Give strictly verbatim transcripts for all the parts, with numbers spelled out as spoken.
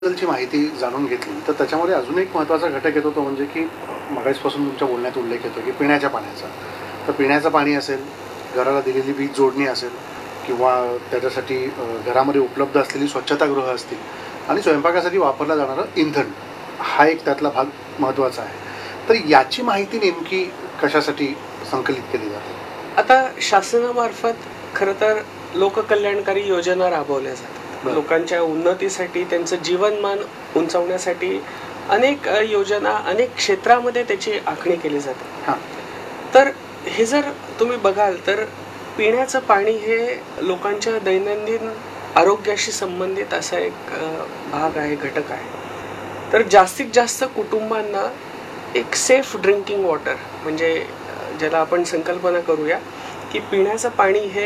बद्दलची माहिती जाणून घेतली तर त्याच्यामध्ये अजून एक महत्त्वाचा घटक येतो तो म्हणजे की मगाचपासून तुमच्या बोलण्यात उल्लेख येतो की पिण्याच्या पाण्याचा. तर पिण्याचं पाणी असेल, घराला दिलेली वीज जोडणी असेल किंवा त्याच्यासाठी घरामध्ये उपलब्ध असलेली स्वच्छतागृह असतील आणि स्वयंपाकासाठी वापरलं जाणारं इंधन हा एक त्यातला भाग महत्त्वाचा आहे. तर याची माहिती नेमकी कशासाठी संकलित केली जाते? आता शासनामार्फत खरं तर लोककल्याणकारी योजना राबवल्या जातात. लोकांच्या उन्नतीसाठी, त्यांचं जीवनमान उंचावण्यासाठी अनेक योजना अनेक क्षेत्रामध्ये त्याची आखणी केली जाते. हां. तर हे जर तुम्ही बघाल तर पिण्याचं पाणी हे लोकांच्या दैनंदिन आरोग्याशी संबंधित असा एक भाग आहे, घटक आहे. तर जास्तीत जास्त कुटुंबांना एक सेफ ड्रिंकिंग वॉटर म्हणजे ज्याला आपण संकल्पना करूया की पिण्याचं पाणी हे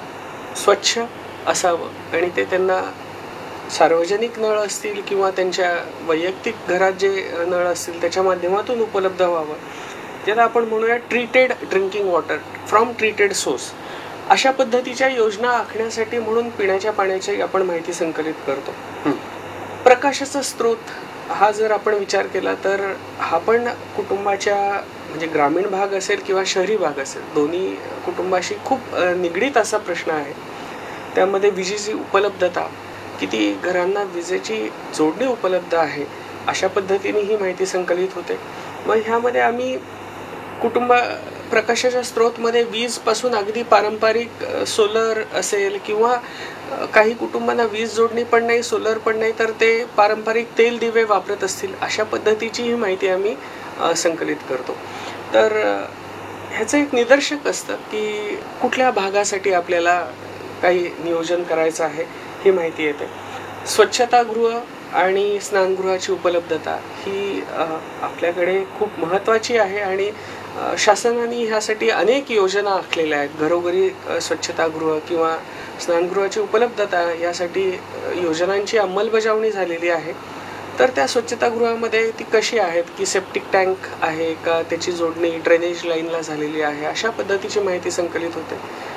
स्वच्छ असावं आणि ते त्यांना सार्वजनिक नळ असतील किंवा त्यांच्या वैयक्तिक घरात जे नळ असतील त्याच्या माध्यमातून उपलब्ध व्हावं, ज्याला आपण म्हणूया treated drinking water from treated source. अशा पद्धतीच्या योजना आखण्यासाठी म्हणून पिण्याच्या पाण्याची आपण माहिती संकलित करतो. प्रकाशाचा स्रोत हा जर आपण विचार केला तर हा पण कुटुंबाच्या म्हणजे ग्रामीण भाग असेल किंवा शहरी भाग असेल दोन्ही कुटुंबाशी खूप निगडीत असा प्रश्न आहे. त्यामध्ये विजेची उपलब्धता, किती घरांना विजेची जोडणी उपलब्ध आहे, अशा पद्धतीने ही माहिती संकलित होते. मग ह्यामध्ये आम्ही कुटुंब प्रकाशाच्या स्रोतमध्ये वीजपासून अगदी पारंपरिक सोलर असेल किंवा काही कुटुंबांना वीज जोडणी पण नाही, सोलर पण नाही, तर ते पारंपरिक तेल दिवे वापरत असतील अशा पद्धतीची ही माहिती आम्ही संकलित करतो. तर ह्याचं एक निदर्शक असतं की कुठल्या भागासाठी आपल्याला काही नियोजन करायचं आहे ही माहिती येते. स्वच्छतागृह आणि स्नानगृहाची उपलब्धता ही आपल्याकडे खूप महत्त्वाची आहे आणि शासनाने ह्यासाठी अनेक योजना आखलेल्या आहेत. घरोघरी स्वच्छतागृह किंवा स्नानगृहाची उपलब्धता यासाठी योजनांची अंमलबजावणी झालेली आहे. तर त्या स्वच्छतागृहामध्ये ती कशी आहेत की सेप्टिक टँक आहे का, त्याची जोडणी ड्रेनेज लाईनला झालेली आहे, अशा पद्धतीची माहिती संकलित होते.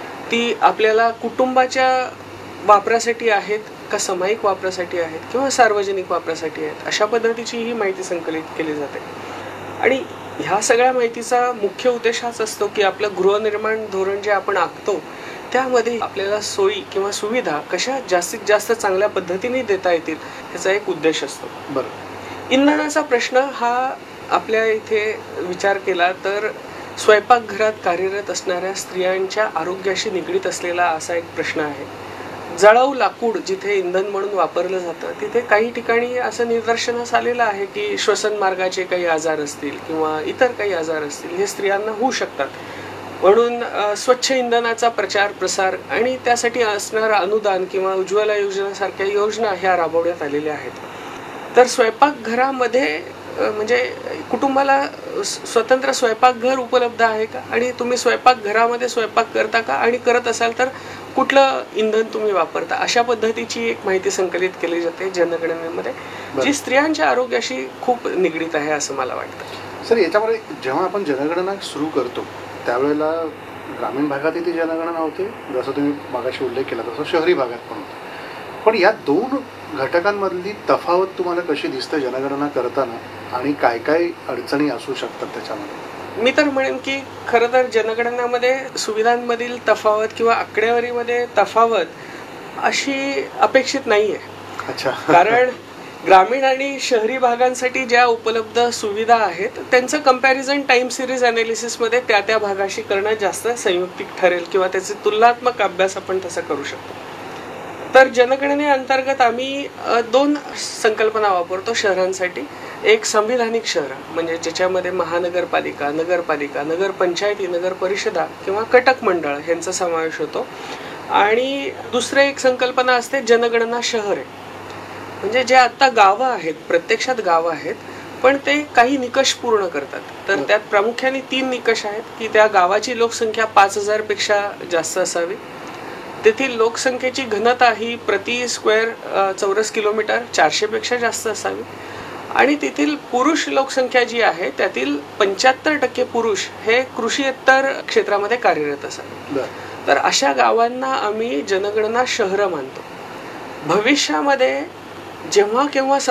ती आपल्याला कुटुंबाच्या वापरासाठी आहेत का सामायिक वापरासाठी आहेत किंवा सार्वजनिक वापरासाठी आहेत, अशा पद्धतीची ही माहिती संकलित केली जाते. आणि ह्या सगळ्या माहितीचा मुख्य उद्देश हाच असतो की आपलं गृहनिर्माण धोरण जे आपण आखतो त्यामध्ये आपल्याला सोयी किंवा सुविधा कशा जास्तीत जास्त चांगल्या पद्धतीने देता येतील ह्याचा एक उद्देश असतो. बरं. इंधनाचा प्रश्न हा आपल्या इथे विचार केला तर स्वयंपाकघरात कार्यरत असणाऱ्या स्त्रियांच्या आरोग्याशी निगडीत असलेला असा एक प्रश्न आहे. जळाऊ लाकूड जिथे इंधन म्हणून वापरलं जातं तिथे काही ठिकाणी असं निदर्शनास आलेलं आहे की श्वसन मार्गाचे काही आजार असतील किंवा इतर काही आजार असतील हे स्त्रियांना होऊ शकतात. म्हणून स्वच्छ इंधनाचा प्रचार प्रसार आणि त्यासाठी असणारं अनुदान किंवा उज्ज्वला योजनेसारख्या योजना ह्या राबवण्यात आलेल्या आहेत. तर स्वयंपाकघरामध्ये म्हणजे कुटुंबाला स्वतंत्र स्वयंपाकघर उपलब्ध आहे का आणि तुम्ही स्वयंपाकघरामध्ये स्वयंपाक करता का आणि करत असाल तर कुठलं इंधन तुम्ही वापरता, अशा पद्धतीची एक माहिती संकलित केली जाते जनगणनेमध्ये, जी स्त्रियांच्या आरोग्याशी खूप निगडीत आहे असं मला वाटतं. सर, याच्यामध्ये जेव्हा आपण जनगणना सुरू करतो त्यावेळेला ग्रामीण भागातही ती जनगणना होते, जसं तुम्ही मागाशी उल्लेख केला तसं शहरी भागात पण होतं. पण या दोन घटकांमधली तफावत तुम्हाला कशी दिसते जनगणना करताना आणि काय काय अडचणी असू शकतात त्याच्यामध्ये? मी तर म्हणेन की खरं तर जनगणनामध्ये सुविधांमधील तफावत किंवा आकडेवारीमध्ये तफावत अशी अपेक्षित नाही आहे. अच्छा. कारण ग्रामीण आणि शहरी भागांसाठी ज्या उपलब्ध सुविधा आहेत त्यांचं कम्पॅरिझन टाइम सिरीज अनालिसिसमध्ये त्या त्या भागाशी करणं जास्त संयुक्तिक ठरेल किंवा त्याचे तुलनात्मक अभ्यास आपण तसा करू शकतो. तर जनगणनेअंतर्गत आम्ही दोन संकल्पना वापरतो शहरांसाठी. एक संविधानिक शहर म्हणजे ज्याच्यामध्ये महानगरपालिका, नगरपालिका, नगरपंचायती, नगर परिषदा किंवा कटक मंडळ यांचा समावेश होतो. आणि दुसरे एक संकल्पना असते जनगणना शहर आहे, म्हणजे जे आता गावं आहेत, प्रत्यक्षात गावं आहेत पण ते काही निकष पूर्ण करतात. तर त्यात प्रामुख्याने तीन निकष आहेत की त्या गावाची लोकसंख्या पाच हजार पेक्षा जास्त असावी, तेथील लोकसंख्येची घनता ही प्रति स्क्वेअर चौरस किलोमीटर चारशे पेक्षा जास्त असावी आणि तेथील पुरुष लोकसंख्या जी आहे त्यातील पंच्याहत्तर टक्के पुरुष हे कृषीयेतर क्षेत्रामध्ये कार्यरत असावे. तर अशा गावांना आम्ही जनगणना शहरं मानतो. भविष्यामध्ये जेव्हा केव्हा